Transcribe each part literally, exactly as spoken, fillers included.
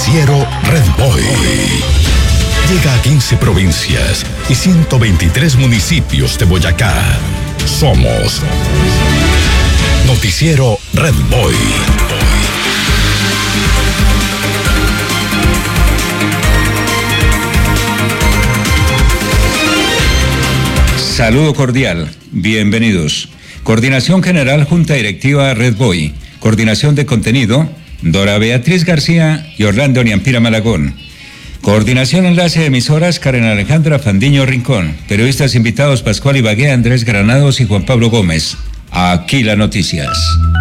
Noticiero Red Boy. Llega a quince provincias y ciento veintitrés municipios de Boyacá. Somos Noticiero Red Boy. Saludo cordial, bienvenidos. Coordinación General Junta Directiva Red Boy. Coordinación de contenido, Dora Beatriz García y Orlando Niampira Malagón. Coordinación Enlace de Emisoras, Karen Alejandra Fandiño Rincón. Periodistas invitados, Pascual Ibagué, Andrés Granados y Juan Pablo Gómez. Aquí las noticias.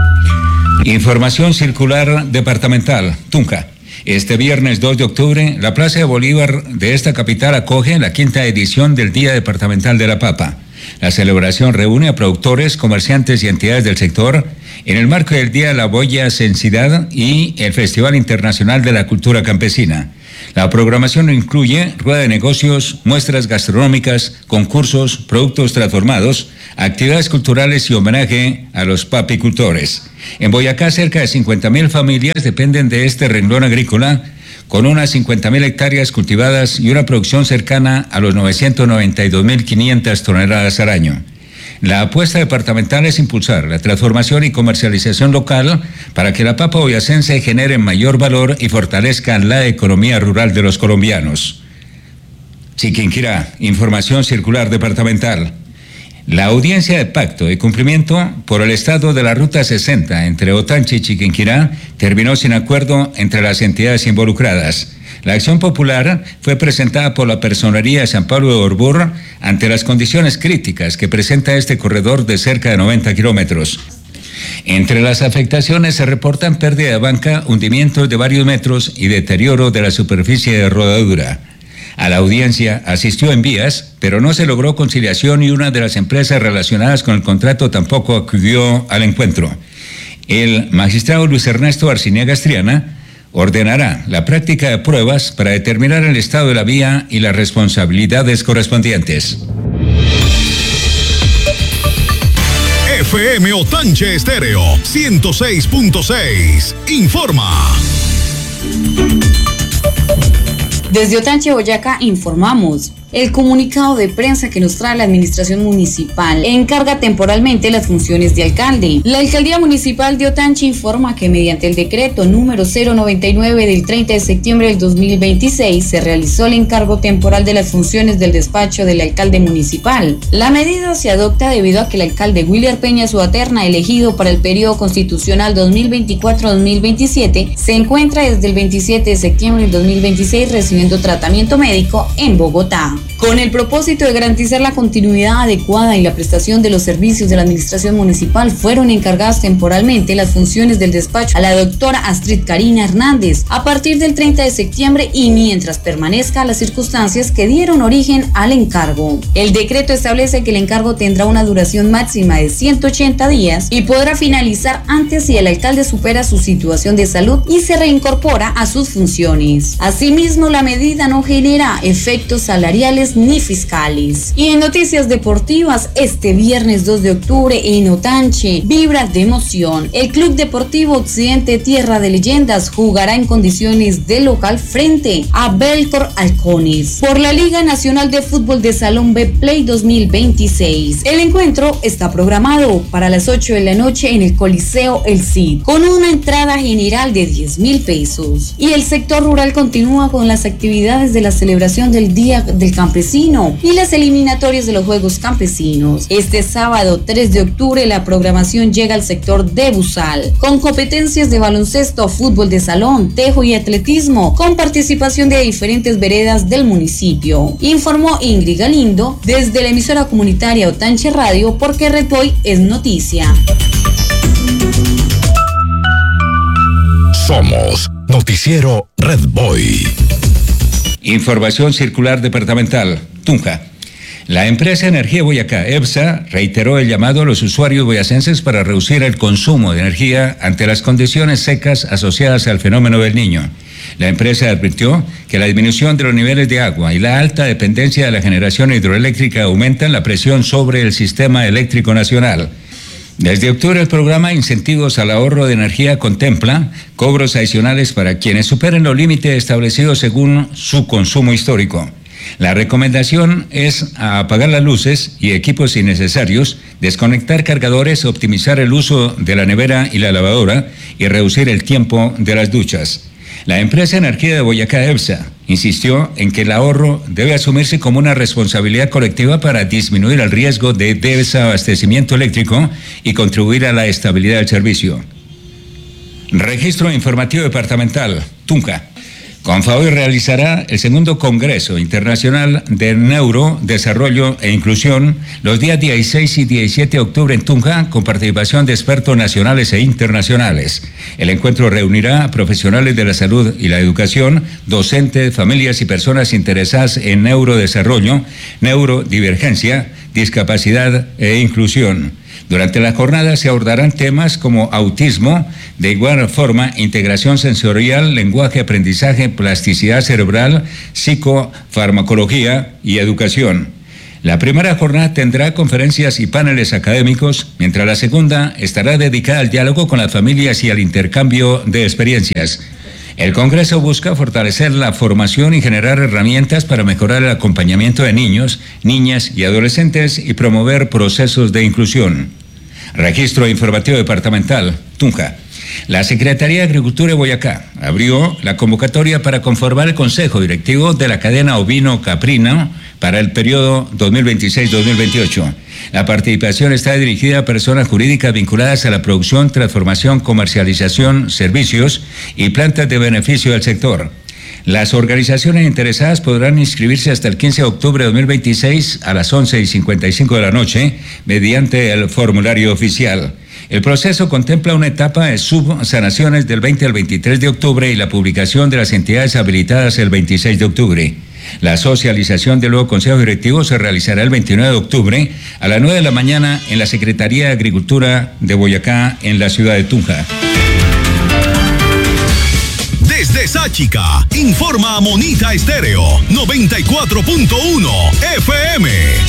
Información circular departamental, Tunja. Este viernes dos de octubre, la Plaza de Bolívar de esta capital acoge la quinta edición del Día Departamental de la Papa. La celebración reúne a productores, comerciantes y entidades del sector en el marco del Día de la Boya Sensidad y el Festival Internacional de la Cultura Campesina. La programación incluye rueda de negocios, muestras gastronómicas, concursos, productos transformados, actividades culturales y homenaje a los papicultores. En Boyacá, cerca de cincuenta mil familias dependen de este renglón agrícola, con unas cincuenta mil hectáreas cultivadas y una producción cercana a los novecientos noventa y dos mil quinientas toneladas al año. La apuesta departamental es impulsar la transformación y comercialización local para que la papa boyacense genere mayor valor y fortalezca la economía rural de los colombianos. Chiquinquirá, información circular departamental. La audiencia de pacto y cumplimiento por el estado de la Ruta sesenta entre Otanche y Chiquinquirá terminó sin acuerdo entre las entidades involucradas. La acción popular fue presentada por la Personería de San Pablo de Orbur ante las condiciones críticas que presenta este corredor de cerca de noventa kilómetros. Entre las afectaciones se reportan pérdida de banca, hundimientos de varios metros y deterioro de la superficie de rodadura. A la audiencia asistió en vías, pero no se logró conciliación y una de las empresas relacionadas con el contrato tampoco acudió al encuentro. El magistrado Luis Ernesto Arciniega Estriana ordenará la práctica de pruebas para determinar el estado de la vía y las responsabilidades correspondientes. F M Otanche Estéreo ciento seis punto seis informa. Desde Otanche, Boyacá, informamos. El comunicado de prensa que nos trae la administración municipal encarga temporalmente las funciones de alcalde. La alcaldía municipal de Otanche informa que mediante el decreto número cero noventa y nueve del treinta de septiembre del dos mil veintiséis se realizó el encargo temporal de las funciones del despacho del alcalde municipal. La medida se adopta debido a que el alcalde William Peña Suaterna, elegido para el periodo constitucional dos mil veinticuatro a dos mil veintisiete, se encuentra desde el veintisiete de septiembre del dos mil veintiséis recibiendo tratamiento médico en Bogotá. Con el propósito de garantizar la continuidad adecuada y la prestación de los servicios de la administración municipal, fueron encargadas temporalmente las funciones del despacho a la doctora Astrid Karina Hernández a partir del treinta de septiembre y mientras permanezcan las circunstancias que dieron origen al encargo. El decreto establece que el encargo tendrá una duración máxima de ciento ochenta días y podrá finalizar antes si el alcalde supera su situación de salud y se reincorpora a sus funciones. Asimismo, la medida no genera efectos salariales ni fiscales. Y en noticias deportivas, este viernes dos de octubre en Otanche vibra de emoción. El Club Deportivo Occidente Tierra de Leyendas jugará en condiciones de local frente a Belcor Halcones por la Liga Nacional de Fútbol de Salón B Play dos mil veintiséis. El encuentro está programado para las ocho de la noche en el Coliseo El Cid con una entrada general de diez mil pesos. Y el sector rural continúa con las actividades de la celebración del Día del Campesino y las eliminatorias de los Juegos Campesinos. Este sábado tres de octubre la programación llega al sector de Buzal con competencias de baloncesto, fútbol de salón, tejo y atletismo con participación de diferentes veredas del municipio. Informó Ingrid Galindo desde la emisora comunitaria Otanche Radio, porque Red Boy es noticia. Somos Noticiero Red Boy. Información circular departamental, Tunja. La empresa Energía Boyacá, EBSA, reiteró el llamado a los usuarios boyacenses para reducir el consumo de energía ante las condiciones secas asociadas al fenómeno del Niño. La empresa advirtió que la disminución de los niveles de agua y la alta dependencia de la generación hidroeléctrica aumentan la presión sobre el sistema eléctrico nacional. Desde octubre, el programa Incentivos al Ahorro de Energía contempla cobros adicionales para quienes superen los límites establecidos según su consumo histórico. La recomendación es apagar las luces y equipos innecesarios, desconectar cargadores, optimizar el uso de la nevera y la lavadora y reducir el tiempo de las duchas. La empresa Energía de Boyacá, EBSA, insistió en que el ahorro debe asumirse como una responsabilidad colectiva para disminuir el riesgo de desabastecimiento eléctrico y contribuir a la estabilidad del servicio. Registro Informativo Departamental, Tunja. Confavoi realizará el segundo Congreso Internacional de Neurodesarrollo e Inclusión los días dieciséis y diecisiete de octubre en Tunja, con participación de expertos nacionales e internacionales. El encuentro reunirá a profesionales de la salud y la educación, docentes, familias y personas interesadas en neurodesarrollo, neurodivergencia, discapacidad e inclusión. Durante la jornada se abordarán temas como autismo, de igual forma integración sensorial, lenguaje, aprendizaje, plasticidad cerebral, psicofarmacología y educación. La primera jornada tendrá conferencias y paneles académicos, mientras la segunda estará dedicada al diálogo con las familias y al intercambio de experiencias. El Congreso busca fortalecer la formación y generar herramientas para mejorar el acompañamiento de niños, niñas y adolescentes y promover procesos de inclusión. Registro Informativo Departamental, Tunja. La Secretaría de Agricultura de Boyacá abrió la convocatoria para conformar el Consejo Directivo de la cadena ovino-caprino para el periodo dos mil veintiséis dos mil veintiocho. La participación está dirigida a personas jurídicas vinculadas a la producción, transformación, comercialización, servicios y plantas de beneficio del sector. Las organizaciones interesadas podrán inscribirse hasta el quince de octubre de dos mil veintiséis a las once y cincuenta y cinco de la noche mediante el formulario oficial. El proceso contempla una etapa de subsanaciones del veinte al veintitrés de octubre y la publicación de las entidades habilitadas el veintiséis de octubre. La socialización del nuevo Consejo Directivo se realizará el veintinueve de octubre a las nueve de la mañana en la Secretaría de Agricultura de Boyacá, en la ciudad de Tunja. Desde Sáchica, informa Monita Estéreo, noventa y cuatro punto uno F M.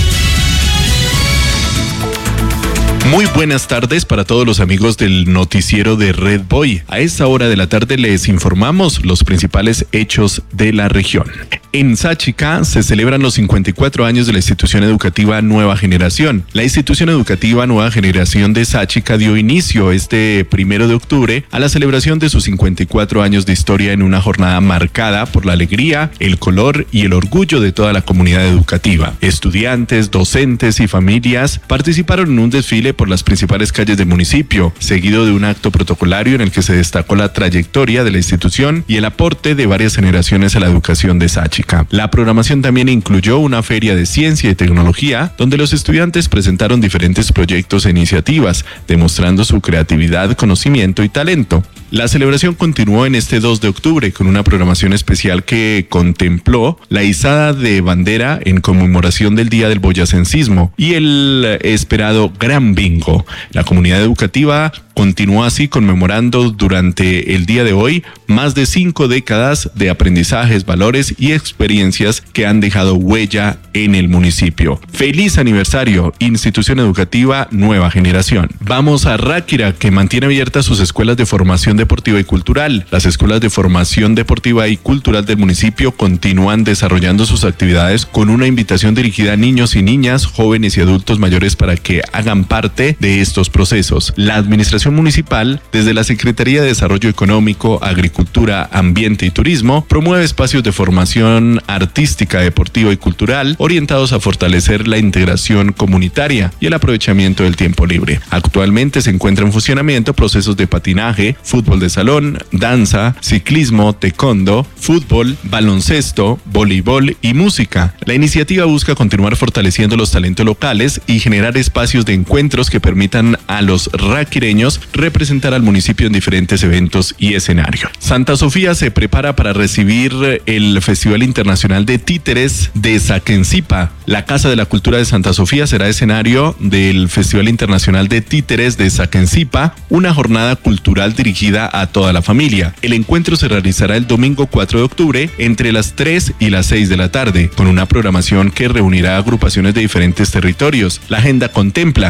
Muy buenas tardes para todos los amigos del noticiero de Red Boy. A esta hora de la tarde les informamos los principales hechos de la región. En Sáchica se celebran los cincuenta y cuatro años de la institución educativa Nueva Generación. La institución educativa Nueva Generación de Sáchica dio inicio este primero de octubre a la celebración de sus cincuenta y cuatro años de historia en una jornada marcada por la alegría, el color y el orgullo de toda la comunidad educativa. Estudiantes, docentes y familias participaron en un desfile por las principales calles del municipio, seguido de un acto protocolario en el que se destacó la trayectoria de la institución y el aporte de varias generaciones a la educación de Sáchica. La programación también incluyó una feria de ciencia y tecnología, donde los estudiantes presentaron diferentes proyectos e iniciativas, demostrando su creatividad, conocimiento y talento. La celebración continuó en este dos de octubre con una programación especial que contempló la izada de bandera en conmemoración del Día del Boyacencismo y el esperado Gran Bingo. La comunidad educativa continuó así conmemorando durante el día de hoy más de cinco décadas de aprendizajes, valores y experiencias que han dejado huella en el municipio. ¡Feliz aniversario, Institución Educativa Nueva Generación! Vamos a Ráquira, que mantiene abiertas sus escuelas de formación deportiva y cultural. Las escuelas de formación deportiva y cultural del municipio continúan desarrollando sus actividades con una invitación dirigida a niños y niñas, jóvenes y adultos mayores para que hagan parte de estos procesos. La administración municipal, desde la Secretaría de Desarrollo Económico, Agricultura, Ambiente y Turismo, promueve espacios de formación artística, deportiva y cultural orientados a fortalecer la integración comunitaria y el aprovechamiento del tiempo libre. Actualmente se encuentran en funcionamiento procesos de patinaje, fútbol de salón, danza, ciclismo, taekwondo, fútbol, baloncesto, voleibol y música. La iniciativa busca continuar fortaleciendo los talentos locales y generar espacios de encuentros que permitan a los raquireños representar al municipio en diferentes eventos y escenarios. Santa Sofía se prepara para recibir el Festival Internacional de Títeres de Saquencipa. La Casa de la Cultura de Santa Sofía será escenario del Festival Internacional de Títeres de Saquencipa, una jornada cultural dirigida a toda la familia. El encuentro se realizará el domingo cuatro de octubre entre las tres y las seis de la tarde, con una programación que reunirá agrupaciones de diferentes territorios. La agenda contempla tres de la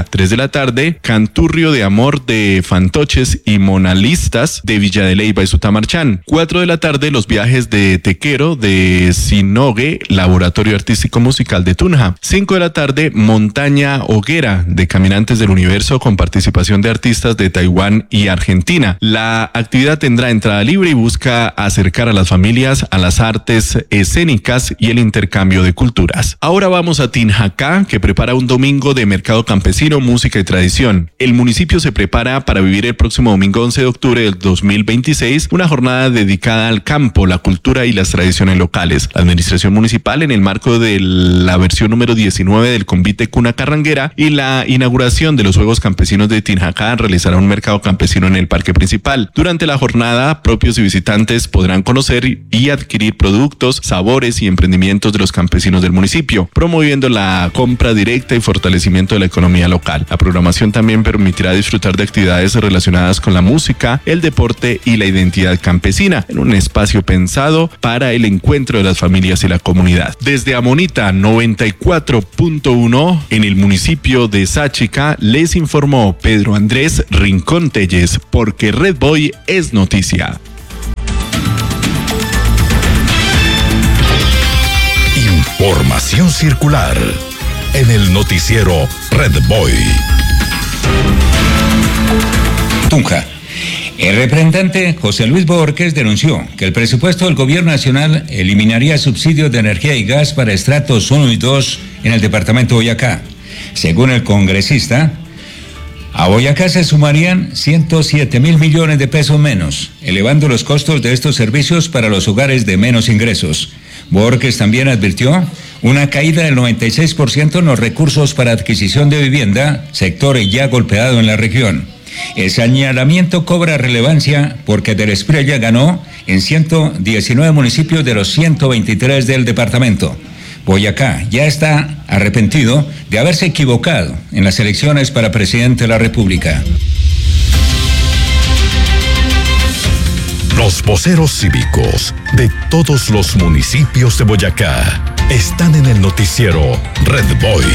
la tarde, Canturrio de Amor de Fantoches y Monalistas de Villa de Leyva y Sutamarchán. cuatro de la tarde, Los Viajes de Tequero de Sinogue, Laboratorio Artístico Musical de Tunja. cinco de la tarde, Montaña Hoguera de Caminantes del Universo con participación de artistas de Taiwán y Argentina. La actividad tendrá entrada libre y busca acercar a las familias a las artes escénicas y el intercambio de culturas. Ahora vamos a Tinjacá, que prepara un domingo de mercado campesino, música y tradición. El municipio se prepara para vivir el próximo domingo once de octubre del dos mil veintiséis una jornada dedicada al campo, la cultura y las tradiciones locales. La administración municipal, en el marco de la versión número diecinueve del convite Cuna Carranguera y la inauguración de los Juegos Campesinos de Tinjacá, realizará un mercado campesino en el parque principal. Durante la jornada, propios y visitantes podrán conocer y adquirir productos, sabores y emprendimientos de los campesinos del municipio, promoviendo la compra directa y fortalecimiento de la economía local. La programación también permitirá disfrutar de actividades relacionadas con la música, el deporte y la identidad campesina, en un espacio pensado para el encuentro de las familias y la comunidad. Desde Amonita noventa y cuatro punto uno, en el municipio de Sáchica, les informó Pedro Andrés Rincón Telles, porque Red Boy es noticia. Información circular en el noticiero Red Boy. Tunja. El representante José Luis Borges denunció que el presupuesto del gobierno nacional eliminaría subsidios de energía y gas para estratos uno y dos en el departamento de Boyacá. Según el congresista, a Boyacá se sumarían ciento siete mil millones de pesos menos, elevando los costos de estos servicios para los hogares de menos ingresos. Borges también advirtió una caída del noventa y seis por ciento en los recursos para adquisición de vivienda, sector ya golpeado en la región. El señalamiento cobra relevancia porque Del Espriella ganó en ciento diecinueve municipios de los ciento veintitrés del departamento. Boyacá ya está arrepentido de haberse equivocado en las elecciones para presidente de la República. Los voceros cívicos de todos los municipios de Boyacá están en el noticiero Red Boy.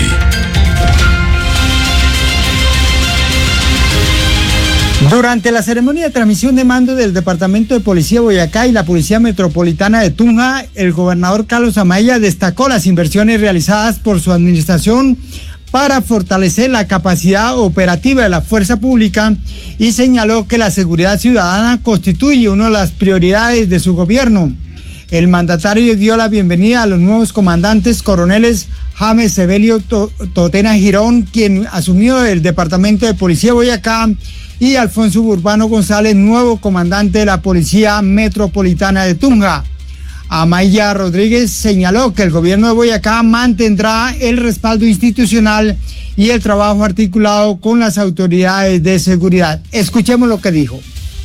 Durante la ceremonia de transmisión de mando del Departamento de Policía de Boyacá y la Policía Metropolitana de Tunja, el gobernador Carlos Amaya destacó las inversiones realizadas por su administración para fortalecer la capacidad operativa de la fuerza pública y señaló que la seguridad ciudadana constituye una de las prioridades de su gobierno. El mandatario dio la bienvenida a los nuevos comandantes coroneles James Sebelio Totena Girón, quien asumió el Departamento de Policía de Boyacá, y Alfonso Urbano González, nuevo comandante de la Policía Metropolitana de Tunja. Amaya Rodríguez señaló que el gobierno de Boyacá mantendrá el respaldo institucional y el trabajo articulado con las autoridades de seguridad. Escuchemos lo que dijo.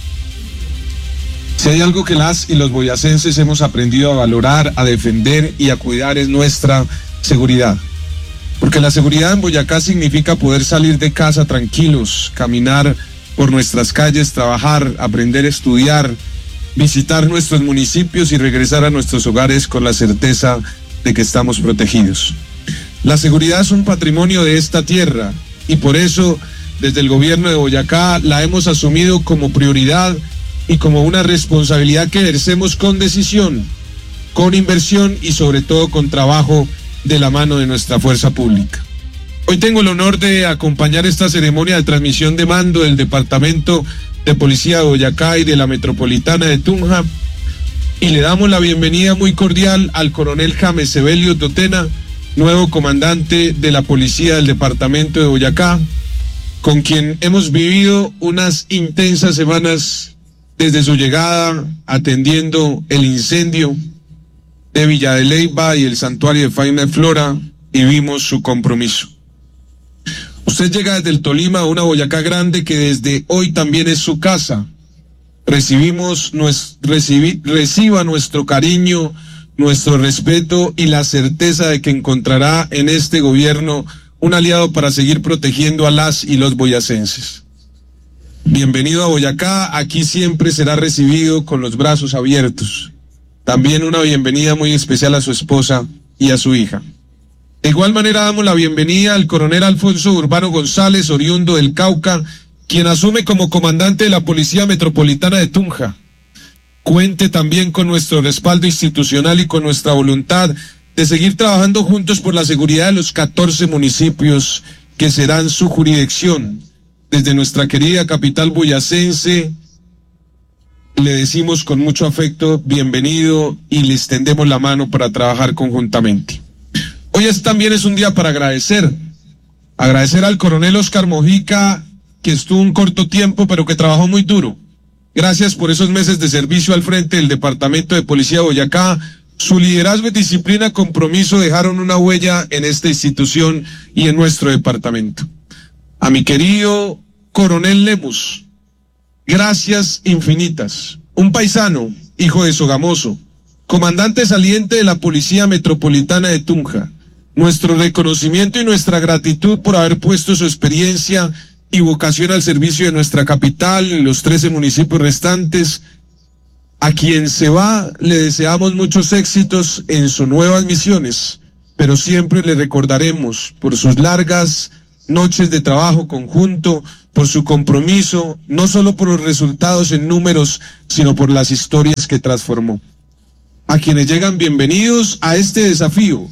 Si hay algo que las y los boyacenses hemos aprendido a valorar, a defender y a cuidar es nuestra seguridad. Porque la seguridad en Boyacá significa poder salir de casa tranquilos, caminar por nuestras calles, trabajar, aprender a estudiar, visitar nuestros municipios y regresar a nuestros hogares con la certeza de que estamos protegidos. La seguridad es un patrimonio de esta tierra y por eso desde el gobierno de Boyacá la hemos asumido como prioridad y como una responsabilidad que ejercemos con decisión, con inversión y sobre todo con trabajo de la mano de nuestra fuerza pública. Hoy tengo el honor de acompañar esta ceremonia de transmisión de mando del Departamento de Policía de Boyacá y de la Metropolitana de Tunja y le damos la bienvenida muy cordial al coronel James Sebelio Totena, nuevo comandante de la Policía del Departamento de Boyacá, con quien hemos vivido unas intensas semanas desde su llegada atendiendo el incendio de Villa de Leyva y el santuario de Fauna y Flora y vimos su compromiso. Usted llega desde el Tolima a una Boyacá grande que desde hoy también es su casa. Recibimos, nues, recibi, reciba nuestro cariño, nuestro respeto y la certeza de que encontrará en este gobierno un aliado para seguir protegiendo a las y los boyacenses. Bienvenido a Boyacá, aquí siempre será recibido con los brazos abiertos. También una bienvenida muy especial a su esposa y a su hija. De igual manera damos la bienvenida al coronel Alfonso Urbano González, oriundo del Cauca, quien asume como comandante de la Policía Metropolitana de Tunja. Cuente también con nuestro respaldo institucional y con nuestra voluntad de seguir trabajando juntos por la seguridad de los catorce municipios que serán su jurisdicción. Desde nuestra querida capital boyacense, le decimos con mucho afecto bienvenido y le extendemos la mano para trabajar conjuntamente. Hoy es, también es un día para agradecer, agradecer al coronel Oscar Mojica, que estuvo un corto tiempo pero que trabajó muy duro. Gracias por esos meses de servicio al frente del Departamento de Policía de Boyacá. Su liderazgo, disciplina, compromiso dejaron una huella en esta institución y en nuestro departamento. A mi querido coronel Lemus, gracias infinitas. Un paisano, hijo de Sogamoso, comandante saliente de la Policía Metropolitana de Tunja. Nuestro reconocimiento y nuestra gratitud por haber puesto su experiencia y vocación al servicio de nuestra capital y los trece municipios restantes. A quien se va le deseamos muchos éxitos en sus nuevas misiones, pero siempre le recordaremos por sus largas noches de trabajo conjunto, por su compromiso, no solo por los resultados en números, sino por las historias que transformó. A quienes llegan, bienvenidos a este desafío.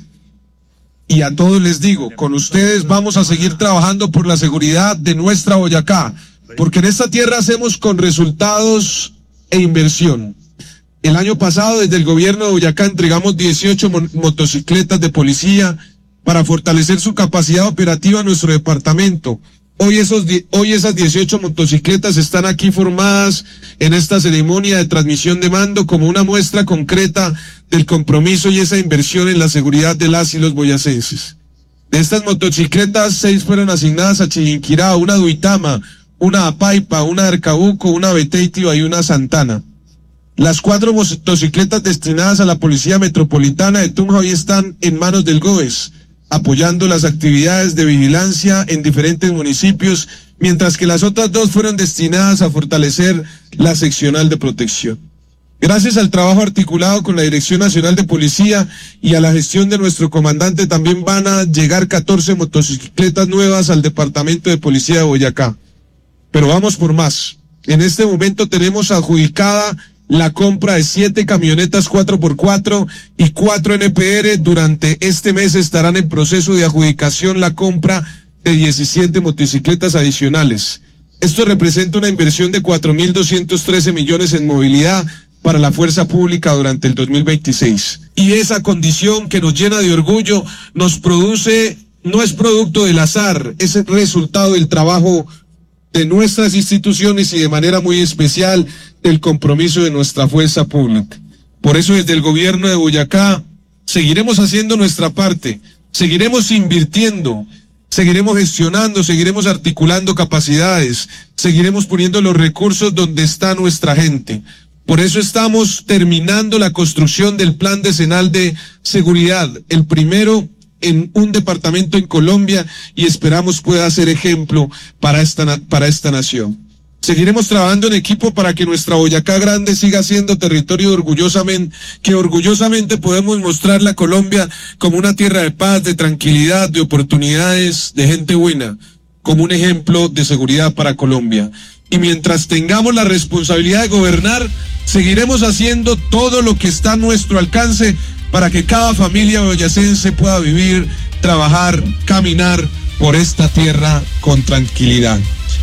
Y a todos les digo, con ustedes vamos a seguir trabajando por la seguridad de nuestra Boyacá, porque en esta tierra hacemos con resultados e inversión. El año pasado, desde el gobierno de Boyacá, entregamos dieciocho mo- motocicletas de policía para fortalecer su capacidad operativa en nuestro departamento. Hoy, esos di- hoy esas dieciocho motocicletas están aquí formadas en esta ceremonia de transmisión de mando como una muestra concreta del compromiso y esa inversión en la seguridad de las y los boyacenses. De estas motocicletas, seis fueron asignadas a Chiquinquirá, una Duitama, una Apaipa, una Arcabuco, una Beteitiva y una Santana. Las cuatro motocicletas destinadas a la Policía Metropolitana de Tunja hoy están en manos del GOES, apoyando las actividades de vigilancia en diferentes municipios, mientras que las otras dos fueron destinadas a fortalecer la seccional de protección. Gracias al trabajo articulado con la Dirección Nacional de Policía y a la gestión de nuestro comandante, también van a llegar catorce motocicletas nuevas al Departamento de Policía de Boyacá. Pero vamos por más. En este momento tenemos adjudicada la compra de siete camionetas cuatro por cuatro y cuatro N P R. Durante este mes estarán en proceso de adjudicación la compra de diecisiete motocicletas adicionales. Esto representa una inversión de cuatro mil doscientos trece millones en movilidad para la fuerza pública durante el dos mil veintiséis. Y esa condición que nos llena de orgullo nos produce, no es producto del azar, es el resultado del trabajo de nuestras instituciones y de manera muy especial el compromiso de nuestra fuerza pública. Por eso desde el gobierno de Boyacá seguiremos haciendo nuestra parte, seguiremos invirtiendo, seguiremos gestionando, seguiremos articulando capacidades, seguiremos poniendo los recursos donde está nuestra gente. Por eso estamos terminando la construcción del Plan Decenal de Seguridad, el primero en un departamento en Colombia, y esperamos pueda ser ejemplo para esta, para esta nación. Seguiremos trabajando en equipo para que nuestra Boyacá Grande siga siendo territorio orgullosamente, que orgullosamente podemos mostrarle a Colombia como una tierra de paz, de tranquilidad, de oportunidades, de gente buena, como un ejemplo de seguridad para Colombia. Y mientras tengamos la responsabilidad de gobernar, seguiremos haciendo todo lo que está a nuestro alcance para que cada familia boyacense pueda vivir, trabajar, caminar por esta tierra con tranquilidad.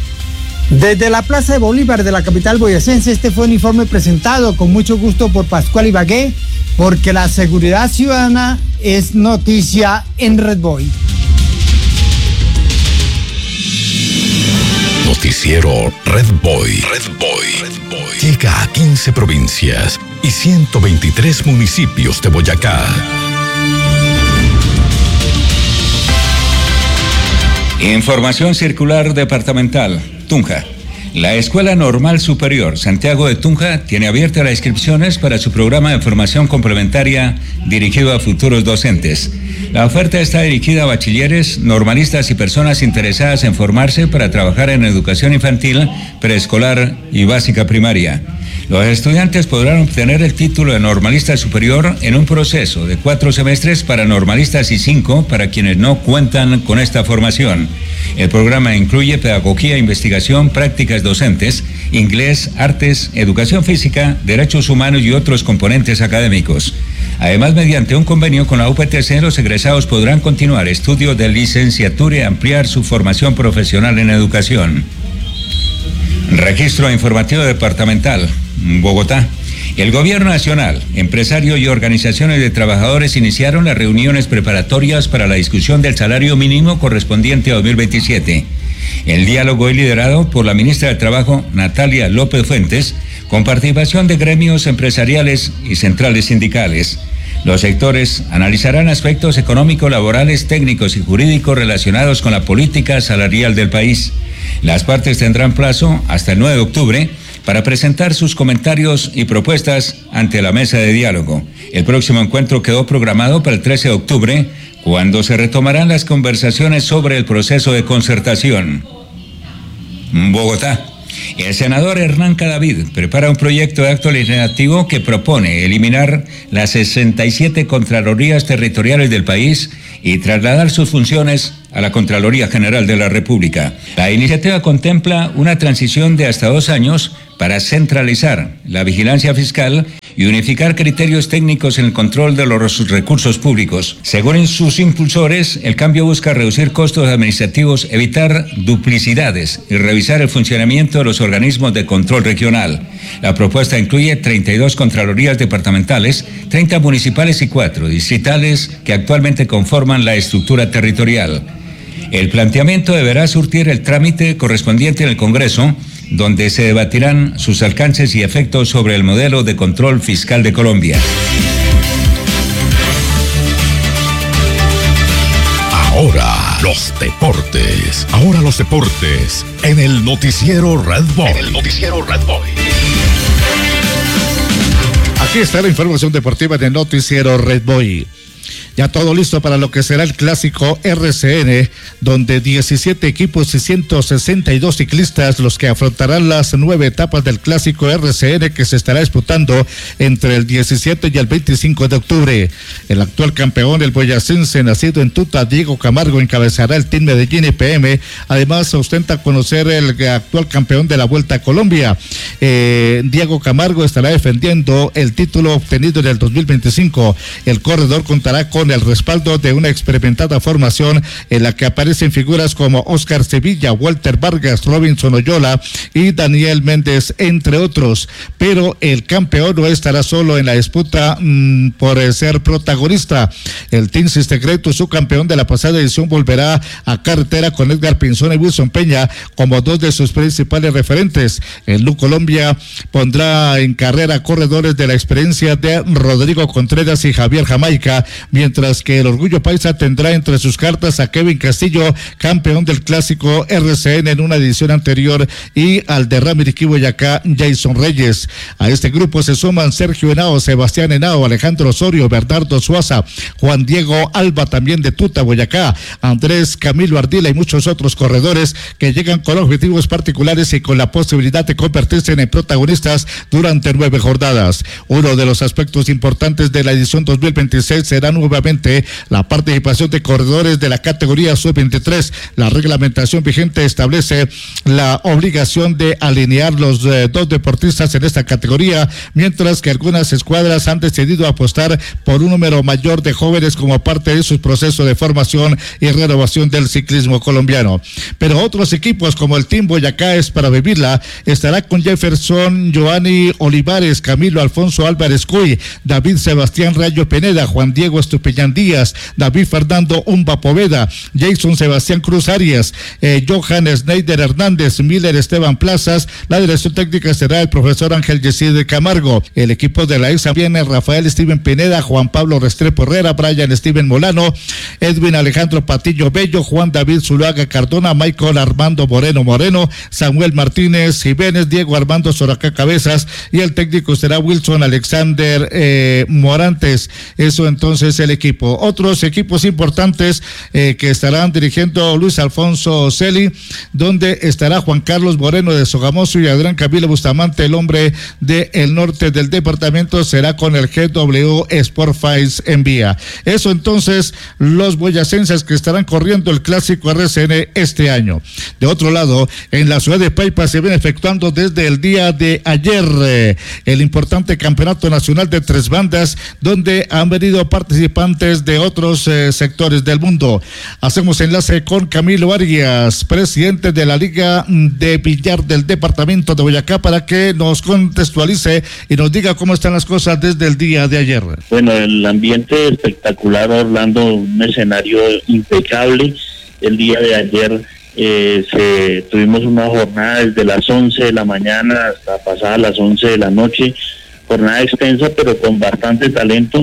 Desde la Plaza de Bolívar de la capital boyacense, este fue un informe presentado con mucho gusto por Pascual Ibagué, porque la seguridad ciudadana es noticia en Red Boy. Noticiero Red Boy. Red Boy. Red Boy. Llega a quince provincias y ciento veintitrés municipios de Boyacá. Información circular departamental. Tunja. La Escuela Normal Superior Santiago de Tunja tiene abiertas las inscripciones para su programa de formación complementaria dirigido a futuros docentes. La oferta está dirigida a bachilleres, normalistas y personas interesadas en formarse para trabajar en educación infantil, preescolar y básica primaria. Los estudiantes podrán obtener el título de normalista superior en un proceso de cuatro semestres para normalistas y cinco para quienes no cuentan con esta formación. El programa incluye pedagogía, investigación, prácticas docentes, inglés, artes, educación física, derechos humanos y otros componentes académicos. Además, mediante un convenio con la U P T C, los egresados podrán continuar estudios de licenciatura y ampliar su formación profesional en educación. Registro informativo departamental, Bogotá. El Gobierno Nacional, empresarios y organizaciones de trabajadores iniciaron las reuniones preparatorias para la discusión del salario mínimo correspondiente a dos mil veintisiete. El diálogo es liderado por la ministra de Trabajo, Natalia López Fuentes, con participación de gremios empresariales y centrales sindicales. Los sectores analizarán aspectos económicos, laborales, técnicos y jurídicos relacionados con la política salarial del país. Las partes tendrán plazo hasta el nueve de octubre para presentar sus comentarios y propuestas ante la mesa de diálogo. El próximo encuentro quedó programado para el trece de octubre, cuando se retomarán las conversaciones sobre el proceso de concertación. Bogotá. El senador Hernán Cadavid prepara un proyecto de acto legislativo que propone eliminar las sesenta y siete Contralorías territoriales del país y trasladar sus funciones a la Contraloría General de la República. La iniciativa contempla una transición de hasta dos años para centralizar la vigilancia fiscal y unificar criterios técnicos en el control de los recursos públicos. Según sus impulsores, el cambio busca reducir costos administrativos, evitar duplicidades y revisar el funcionamiento de los organismos de control regional. La propuesta incluye treinta y dos Contralorías departamentales, treinta municipales y cuatro distritales que actualmente conforman la estructura territorial. El planteamiento deberá surtir el trámite correspondiente en el Congreso, donde se debatirán sus alcances y efectos sobre el modelo de control fiscal de Colombia. Ahora los deportes. Ahora los deportes en el noticiero Red Boy. En el noticiero Red Boy. Aquí está la información deportiva del noticiero Red Boy. Ya todo listo para lo que será el clásico R C N, donde diecisiete equipos y ciento sesenta y dos ciclistas los que afrontarán las nueve etapas del clásico R C N que se estará disputando entre el diecisiete y el veinticinco de octubre. El actual campeón, el boyacense nacido en Tuta, Diego Camargo, encabezará el Team Medellín I P M. Además, ostenta conocer el actual campeón de la Vuelta a Colombia. Eh, Diego Camargo estará defendiendo el título obtenido en el dos mil veinticinco. El corredor contará con el respaldo de una experimentada formación en la que aparecen figuras como Oscar Sevilla, Walter Vargas, Robinson Oyola y Daniel Méndez, entre otros. Pero el campeón no estará solo en la disputa mmm, por ser protagonista. El Team Sistegreto, su campeón de la pasada edición, volverá a carretera con Edgar Pinzón y Wilson Peña como dos de sus principales referentes. El Lu Colombia pondrá en carrera corredores de la experiencia de Rodrigo Contreras y Javier Jamaica, mientras que el Orgullo Paisa tendrá entre sus cartas a Kevin Castillo, campeón del clásico R C N en una edición anterior, y al de Ramiriquí Boyacá, Jason Reyes. A este grupo se suman Sergio Henao, Sebastián Henao, Alejandro Osorio, Bernardo Suaza, Juan Diego Alba, también de Tuta, Boyacá, Andrés Camilo Ardila y muchos otros corredores que llegan con objetivos particulares y con la posibilidad de convertirse en protagonistas durante nueve jornadas. Uno de los aspectos importantes de la edición dos mil veintiséis será nuevamente la participación de corredores de la categoría sub veintitrés. La reglamentación vigente establece la obligación de alinear los eh, dos deportistas en esta categoría, mientras que algunas escuadras han decidido apostar por un número mayor de jóvenes como parte de su proceso de formación y renovación del ciclismo colombiano. Pero otros equipos como el Team Boyacá es para vivirla, estará con Jefferson Giovanni Olivares, Camilo Alfonso Álvarez Cuy, David Sebastián Rayo Pineda, Juan Diego Estupiñán Díaz, David Fernando Umba Poveda, Jason Sebastián Cruz Arias, eh, Johan Schneider Hernández, Miller Esteban Plazas. La dirección técnica será el profesor Ángel Yesid Camargo. El equipo de la EXA viene Rafael Steven Pineda, Juan Pablo Restrepo Herrera, Brian Steven Molano, Edwin Alejandro Patillo Bello, Juan David Zuluaga Cardona, Michael Armando Moreno Moreno, Samuel Martínez Jiménez, Diego Armando Soracá Cabezas, y el técnico será Wilson Alexander eh, Morantes. Eso entonces el equipo equipo. Otros equipos importantes eh, que estarán dirigiendo Luis Alfonso Celi, donde estará Juan Carlos Moreno de Sogamoso y Adrián Camilo Bustamante, el hombre del norte del departamento, será con el G W Sport Files en Vía. Eso entonces, los boyacenses que estarán corriendo el clásico R C N este año. De otro lado, en la ciudad de Paipa se viene efectuando desde el día de ayer eh, el importante campeonato nacional de tres bandas, donde han venido participantes de otros eh, sectores del mundo. Hacemos enlace con Camilo Arias, presidente de la Liga de Billar del departamento de Boyacá, para que nos contextualice y nos diga cómo están las cosas desde el día de ayer. Bueno, el ambiente espectacular, Orlando, un escenario impecable. El día de ayer eh, se, tuvimos una jornada desde las once de la mañana hasta pasadas las once de la noche, jornada extensa pero con bastante talento.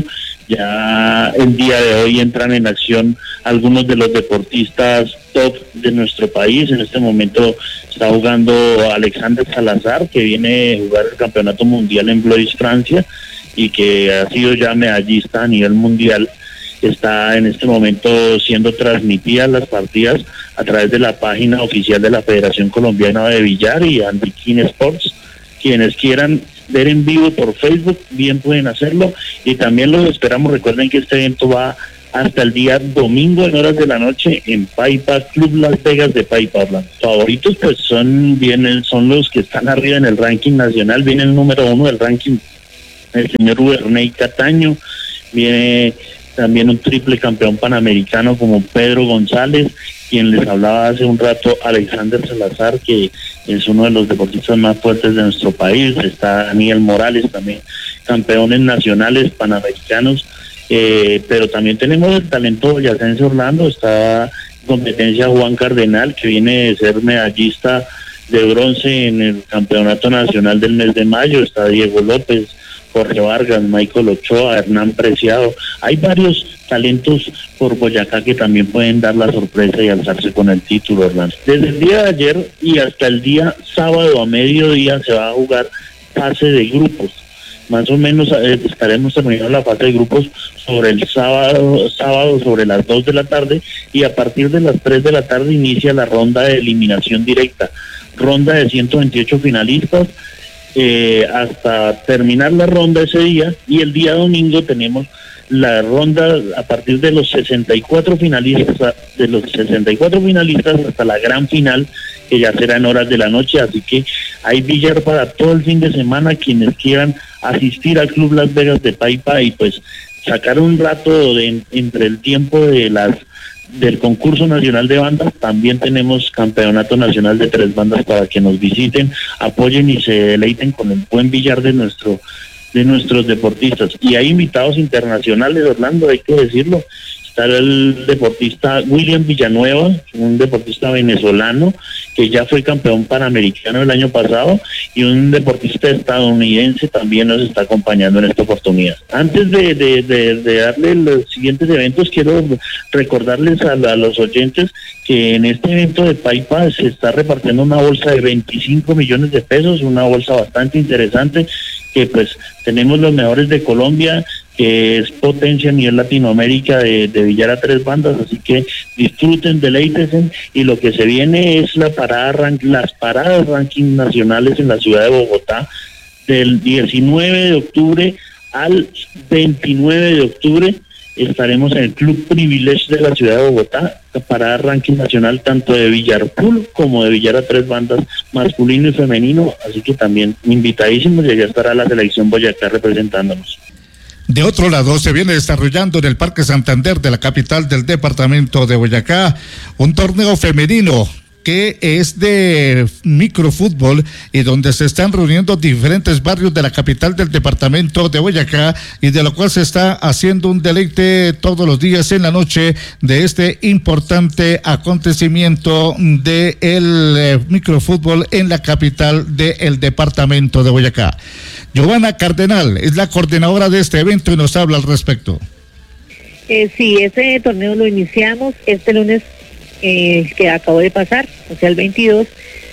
Ya el día de hoy entran en acción algunos de los deportistas top de nuestro país. En este momento está jugando Alexander Salazar, que viene a jugar el campeonato mundial en Blois, Francia, y que ha sido ya medallista a nivel mundial. Está en este momento siendo transmitidas las partidas a través de la página oficial de la Federación Colombiana de Billar y Andy King Sports. Quienes quieran ver en vivo por Facebook, bien pueden hacerlo, y también los esperamos. Recuerden que este evento va hasta el día domingo en horas de la noche en Paipa, Club Las Vegas de Paipa, Orlando. Favoritos pues son, vienen, son los que están arriba en el ranking nacional. Viene el número uno del ranking, el señor Uberney Cataño. Viene también un triple campeón panamericano como Pedro González, quien les hablaba hace un rato, Alexander Salazar, que es uno de los deportistas más fuertes de nuestro país. Está Daniel Morales, también campeones nacionales panamericanos, eh, pero también tenemos el talento boyacense, Orlando. Está en competencia Juan Cardenal, que viene de ser medallista de bronce en el campeonato nacional del mes de mayo. Está Diego López, Jorge Vargas, Michael Ochoa, Hernán Preciado. Hay varios talentos por Boyacá que también pueden dar la sorpresa y alzarse con el título, Orlando. Desde el día de ayer y hasta el día sábado a mediodía se va a jugar fase de grupos. Más o menos eh, estaremos terminando la fase de grupos sobre el sábado, sábado sobre las dos de la tarde, y a partir de las tres de la tarde inicia la ronda de eliminación directa. Ronda de ciento veintiocho finalistas, Eh, hasta terminar la ronda ese día, y el día domingo tenemos la ronda a partir de los sesenta y cuatro finalistas, de los sesenta y cuatro finalistas hasta la gran final, que ya será en horas de la noche. Así que hay billar para todo el fin de semana. Quienes quieran asistir al Club Las Vegas de Paipa y pues sacar un rato de, entre el tiempo de las del concurso nacional de bandas, también tenemos campeonato nacional de tres bandas para que nos visiten, apoyen y se deleiten con el buen billar de nuestro de nuestros deportistas. Y hay invitados internacionales, Orlando, hay que decirlo. Está el deportista William Villanueva, un deportista venezolano que ya fue campeón panamericano el año pasado, y un deportista estadounidense también nos está acompañando en esta oportunidad. Antes de, de, de, de darle los siguientes eventos, quiero recordarles a, a los oyentes que en este evento de Paipa se está repartiendo una bolsa de veinticinco millones de pesos, una bolsa bastante interesante, que pues tenemos los mejores de Colombia, que es potencia a nivel Latinoamérica de, de billar a tres bandas. Así que disfruten, deleítense, y lo que se viene es la parada las paradas ranking nacionales en la ciudad de Bogotá del diecinueve de octubre al veintinueve de octubre. Estaremos en el Club Privilege de la ciudad de Bogotá, parada ranking nacional tanto de billar pool como de billar a tres bandas masculino y femenino. Así que también invitadísimos, y allá estará la selección Boyacá representándonos. De otro lado, se viene desarrollando en el Parque Santander de la capital del departamento de Boyacá un torneo femenino que es de microfútbol, y donde se están reuniendo diferentes barrios de la capital del departamento de Boyacá, y de lo cual se está haciendo un deleite todos los días en la noche de este importante acontecimiento de el eh, microfútbol en la capital del departamento de Boyacá. Giovanna Cardenal es la coordinadora de este evento y nos habla al respecto. Eh, sí, ese torneo lo iniciamos este lunes eh, que acabó de pasar, o sea el veintidós,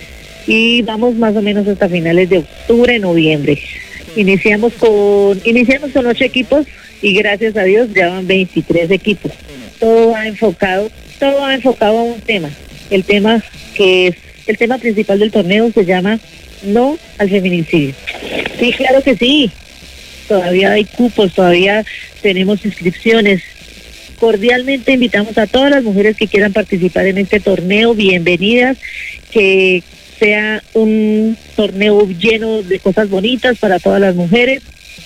y vamos más o menos hasta finales de octubre, noviembre. Iniciamos con iniciamos con ocho equipos y gracias a Dios ya van veintitrés equipos. Todo va enfocado, todo va enfocado a un tema. El tema que es, el tema principal del torneo se llama No al Feminicidio. Sí, claro que sí. Todavía hay cupos, todavía tenemos inscripciones. Cordialmente invitamos a todas las mujeres que quieran participar en este torneo, bienvenidas, que sea un torneo lleno de cosas bonitas para todas las mujeres.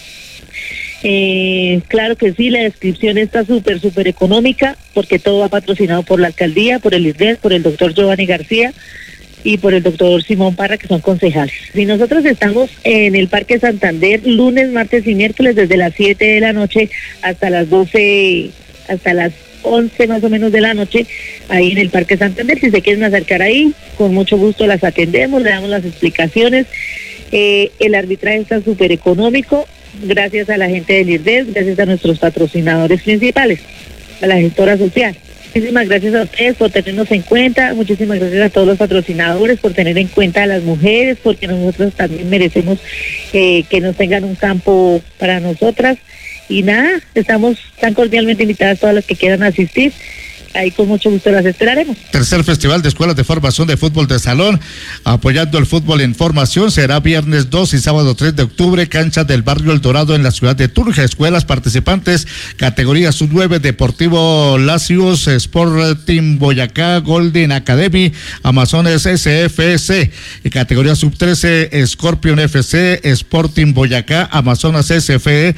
Eh, claro que sí, la inscripción está súper, súper económica, porque todo va patrocinado por la alcaldía, por el I R D E S, por el doctor Giovanni García y por el doctor Simón Parra, que son concejales. Y nosotros estamos en el Parque Santander lunes, martes y miércoles desde las siete de la noche hasta las doce, hasta las once más o menos de la noche, ahí en el Parque Santander. Si se quieren acercar ahí, con mucho gusto las atendemos, le damos las explicaciones. Eh, el arbitraje está súper económico, gracias a la gente del I R D E S, gracias a nuestros patrocinadores principales, a la gestora social. Muchísimas gracias a ustedes por tenernos en cuenta, muchísimas gracias a todos los patrocinadores por tener en cuenta a las mujeres, porque nosotros también merecemos eh, que nos tengan un campo para nosotras. Y nada, estamos tan cordialmente invitadas todas las que quieran asistir. Ahí con mucho gusto las esperaremos. Tercer Festival de Escuelas de Formación de Fútbol de Salón, apoyando el fútbol en formación, será viernes dos y sábado tres de octubre, cancha del barrio El Dorado en la ciudad de Tunja. Escuelas participantes, categoría sub nueve, Deportivo Lacios, Sport Team Boyacá, Golden Academy, Amazones S F C, y categoría sub trece, Scorpion F C, Sporting Boyacá, Amazonas S F E,